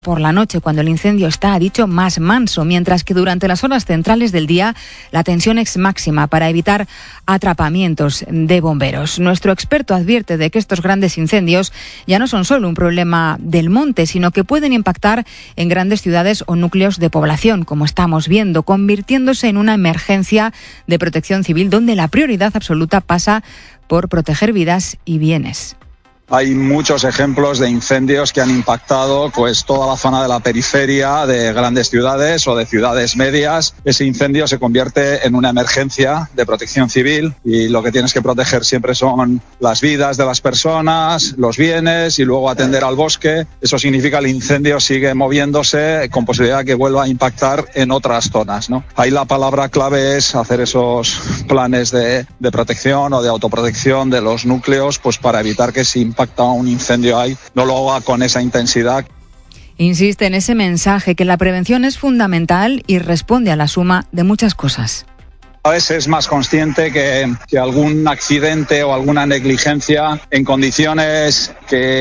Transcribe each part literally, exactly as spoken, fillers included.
por la noche, cuando el incendio está, ha dicho, más manso, mientras que durante las horas centrales del día la tensión es máxima para evitar atrapamientos de bomberos. Nuestro experto advierte de que estos grandes incendios ya no son solo un problema del monte, sino que pueden impactar en grandes ciudades o núcleos de población, como estamos viendo, convirtiéndose en una emergencia de protección civil donde la prioridad absoluta pasa por proteger vidas y bienes. Hay muchos ejemplos de incendios que han impactado pues toda la zona de la periferia de grandes ciudades o de ciudades medias. Ese incendio se convierte en una emergencia de protección civil y lo que tienes que proteger siempre son las vidas de las personas, los bienes y luego atender al bosque. Eso significa que el incendio sigue moviéndose con posibilidad de que vuelva a impactar en otras zonas, ¿no? Ahí la palabra clave es hacer esos planes de, de protección o de autoprotección de los núcleos pues para evitar que se impacte un incendio ahí, no lo haga con esa intensidad. Insiste en ese mensaje que la prevención es fundamental y responde a la suma de muchas cosas. A veces es más consciente que, que algún accidente o alguna negligencia en condiciones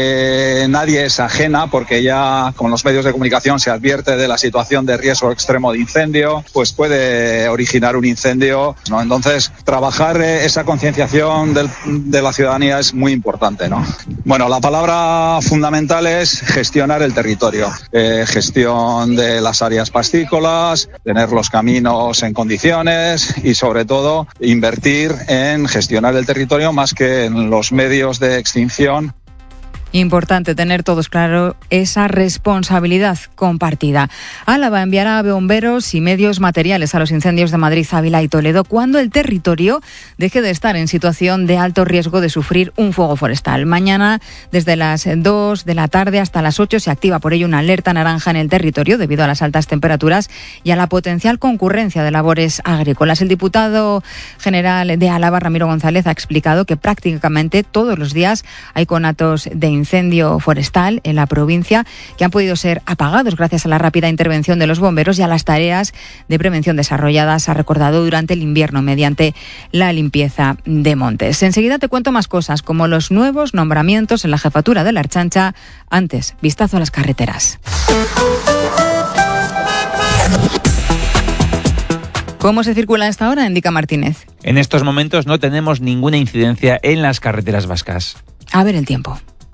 que nadie es ajena, porque ya con los medios de comunicación se advierte de la situación de riesgo extremo de incendio, pues puede originar un incendio, ¿no? Entonces, trabajar esa concienciación del, de la ciudadanía es muy importante, ¿no? Bueno, la palabra fundamental es gestionar el territorio, eh, gestión de las áreas pastícolas, tener los caminos en condiciones y sobre todo invertir en gestionar el territorio más que en los medios de extinción. Importante tener todos claro esa responsabilidad compartida. Álava enviará a bomberos y medios materiales a los incendios de Madrid, Ávila y Toledo cuando el territorio deje de estar en situación de alto riesgo de sufrir un fuego forestal. Mañana, desde las dos de la tarde hasta las ocho, se activa por ello una alerta naranja en el territorio debido a las altas temperaturas y a la potencial concurrencia de labores agrícolas. El diputado general de Álava, Ramiro González, ha explicado que prácticamente todos los días hay conatos de incendio forestal en la provincia que han podido ser apagados gracias a la rápida intervención de los bomberos y a las tareas de prevención desarrolladas, ha recordado, durante el invierno mediante la limpieza de montes. Enseguida te cuento más cosas, como los nuevos nombramientos en la jefatura de la Ertzaintza. Antes, vistazo a las carreteras. ¿Cómo se circula a esta hora, Indica Martínez? En estos momentos no tenemos ninguna incidencia en las carreteras vascas. A ver el tiempo.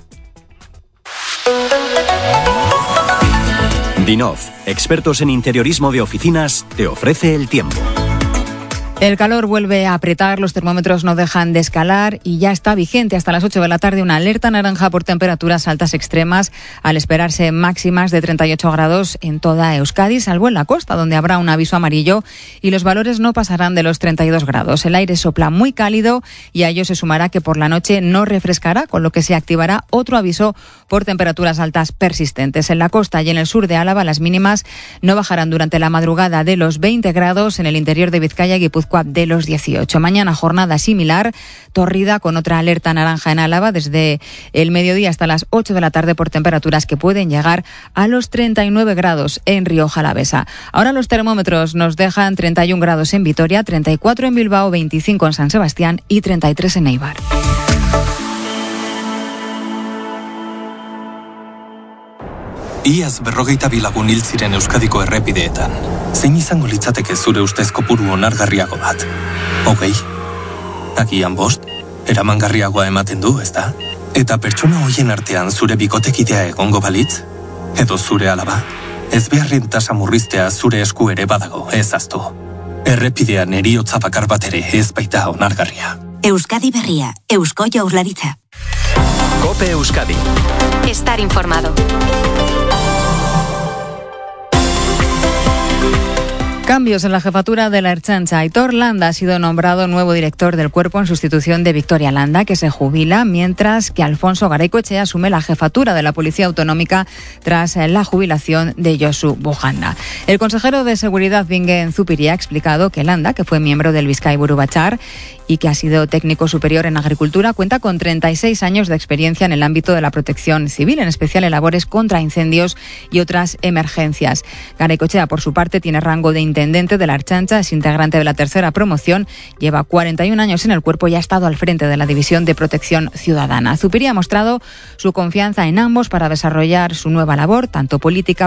Dinov, expertos en interiorismo de oficinas, te ofrece el tiempo. El calor vuelve a apretar, los termómetros no dejan de escalar y ya está vigente hasta las ocho de la tarde una alerta naranja por temperaturas altas extremas, al esperarse máximas de treinta y ocho grados en toda Euskadi, salvo en la costa, donde habrá un aviso amarillo y los valores no pasarán de los treinta y dos grados. El aire sopla muy cálido y a ello se sumará que por la noche no refrescará, con lo que se activará otro aviso por temperaturas altas persistentes. En la costa y en el sur de Álava las mínimas no bajarán durante la madrugada de los veinte grados, en el interior de Vizcaya y Guipúzcoa de los dieciocho. Mañana jornada similar, torrida, con otra alerta naranja en Álava desde el mediodía hasta las ocho de la tarde por temperaturas que pueden llegar a los treinta y nueve grados en Rioja Alavesa. Ahora los termómetros nos dejan treinta y un grados en Vitoria, treinta y cuatro en Bilbao, veinticinco en San Sebastián y treinta y tres en Eibar. Iaz berrogeita bi lagun hil ziren Euskadiko errepideetan. Zein izango litzateke zure ustez kopuru onargarriago bat? Hogei? Agian bost? Eramangarriagoa ematen du, ezta? Eta pertsona hoien artean zure bikotekidea egongo balitz? Edo zure alaba? Ez beharren tasa murriztea zure esku ere badago, ez aztu. Errepidean heriotza bakar bat ere ez baita onargarria. Euskadi Berria, Eusko Jaurlaritza. Cope Euskadi. Estar informado. Cambios en la jefatura de la Ertzaintza. Aitor Landa ha sido nombrado nuevo director del cuerpo en sustitución de Victoria Landa, que se jubila, mientras que Alfonso Garaikoetxea asume la jefatura de la Policía Autonómica tras la jubilación de Josu Bujanda. El consejero de Seguridad, Bingen Zupiria, ha explicado que Landa, que fue miembro del Bizkai Buru Batzar y que ha sido técnico superior en agricultura, cuenta con treinta y seis años de experiencia en el ámbito de la protección civil, en especial en labores contra incendios y otras emergencias. Garaikoetxea, por su parte, tiene rango de intendente de la Ertzaintza, es integrante de la tercera promoción, lleva cuarenta y un años en el cuerpo y ha estado al frente de la División de Protección Ciudadana. Zupiria ha mostrado su confianza en ambos para desarrollar su nueva labor, tanto política